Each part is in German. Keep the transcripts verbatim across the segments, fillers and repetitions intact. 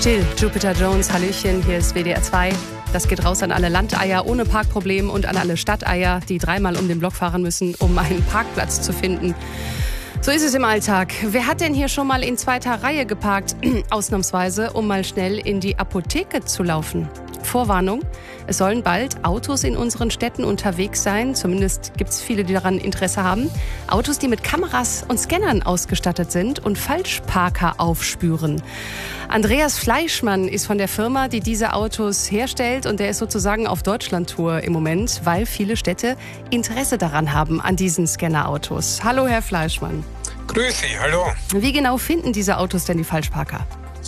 Still, Jupiter Jones, Hallöchen, hier ist W D R zwei. Das geht raus an alle Landeier ohne Parkproblem und an alle Stadteier, die dreimal um den Block fahren müssen, um einen Parkplatz zu finden. So ist es im Alltag. Wer hat denn hier schon mal in zweiter Reihe geparkt? Ausnahmsweise, um mal schnell in die Apotheke zu laufen. Vorwarnung, es sollen bald Autos in unseren Städten unterwegs sein. Zumindest gibt es viele, die daran Interesse haben. Autos, die mit Kameras und Scannern ausgestattet sind und Falschparker aufspüren. Andreas Fleischmann ist von der Firma, die diese Autos herstellt. Und der ist sozusagen auf Deutschlandtour im Moment, weil viele Städte Interesse daran haben, an diesen Scannerautos. Hallo, Herr Fleischmann. Grüß Sie, hallo. Wie genau finden diese Autos denn die Falschparker?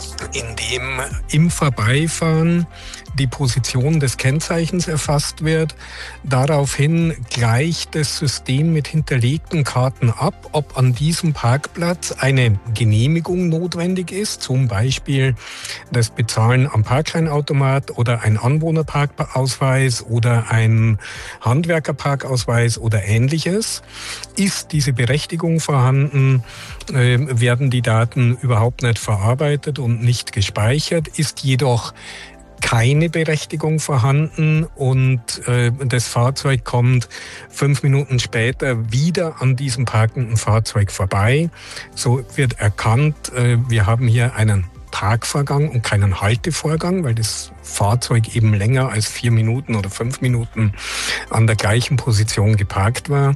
Indem im Vorbeifahren die Position des Kennzeichens erfasst wird. Daraufhin gleicht das System mit hinterlegten Karten ab, ob an diesem Parkplatz eine Genehmigung notwendig ist, zum Beispiel das Bezahlen am Parkscheinautomat oder ein Anwohnerparkausweis oder ein Handwerkerparkausweis oder Ähnliches. Ist diese Berechtigung vorhanden, äh, werden die Daten überhaupt nicht verarbeitet und nicht gespeichert. Ist jedoch keine Berechtigung vorhanden und äh, das Fahrzeug kommt fünf Minuten später wieder an diesem parkenden Fahrzeug vorbei. So wird erkannt, äh, wir haben hier einen Parkvorgang und keinen Haltevorgang, weil das Fahrzeug eben länger als vier Minuten oder fünf Minuten an der gleichen Position geparkt war.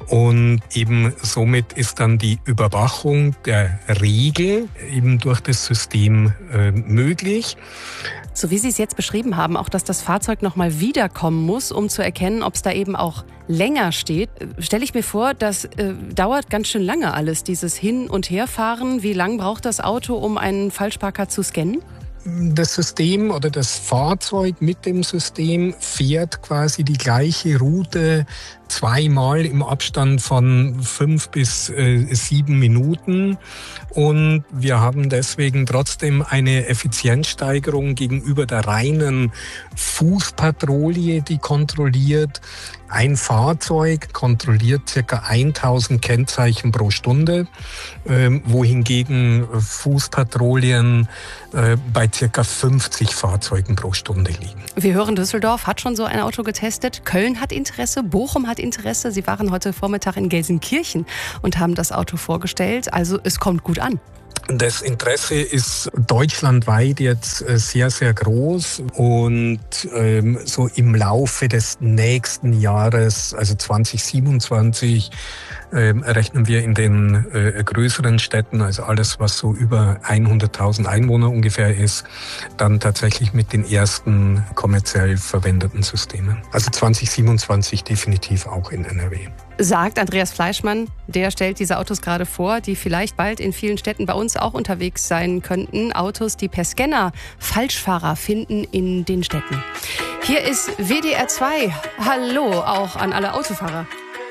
Und eben somit ist dann die Überwachung der Regel eben durch das System äh, möglich. So wie Sie es jetzt beschrieben haben, auch dass das Fahrzeug nochmal wiederkommen muss, um zu erkennen, ob es da eben auch länger steht, stelle ich mir vor, das äh, dauert ganz schön lange alles, dieses Hin- und Herfahren. Wie lang braucht das Auto, um einen Falschparker zu scannen? Das System oder das Fahrzeug mit dem System fährt quasi die gleiche Route zweimal im Abstand von fünf bis äh, sieben Minuten. Und wir haben deswegen trotzdem eine Effizienzsteigerung gegenüber der reinen Fußpatrouille, die kontrolliert. Ein Fahrzeug kontrolliert ca. tausend Kennzeichen pro Stunde, äh, wohingegen Fußpatrouillen äh, bei ca. fünfzig Fahrzeugen pro Stunde liegen. Wir hören, Düsseldorf hat schon so ein Auto getestet. Köln hat Interesse, Bochum hat Interesse. Sie waren heute Vormittag in Gelsenkirchen und haben das Auto vorgestellt. Also es kommt gut an. Das Interesse ist deutschlandweit jetzt sehr, sehr groß und ähm, so im Laufe des nächsten Jahres, also zwanzig siebenundzwanzig, ähm, rechnen wir in den äh, größeren Städten, also alles, was so über hunderttausend Einwohner ungefähr ist, dann tatsächlich mit den ersten kommerziell verwendeten Systemen. Also zwanzig siebenundzwanzig definitiv auch in N R W. Sagt Andreas Fleischmann, der stellt diese Autos gerade vor, die vielleicht bald in vielen Städten bei uns auch unterwegs sein könnten. Autos, die per Scanner Falschfahrer finden in den Städten. Hier ist W D R zwei. Hallo auch an alle Autofahrer.